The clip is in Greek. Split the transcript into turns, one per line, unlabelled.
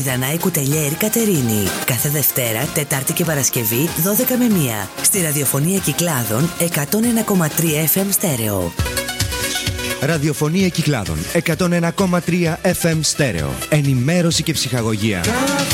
Δανάη Κουτελιέρη Κατερίνη. Κάθε Δευτέρα, Τετάρτη και Παρασκευή 12 με 1. Στη ραδιοφωνία Κυκλάδων 101,3 FM στέρεο.
Ραδιοφωνία Κυκλάδων 101,3 FM στέρεο. Ενημέρωση και ψυχαγωγία.